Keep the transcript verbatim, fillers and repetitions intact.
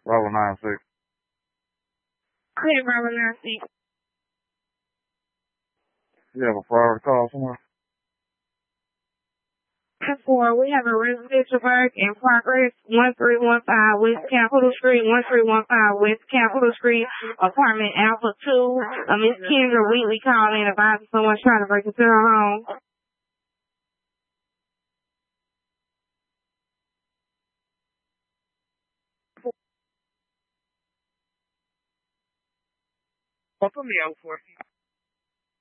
Bravo nine six. Clear, Bravo nine six. You have a priority call somewhere? For we have a residential work in progress, one three one five West Capitol Street, one three one five West Capitol Street, apartment Alpha two. Uh, Miss Kendra Wheatley called in about someone trying to break into her home. Well, put me out for a few.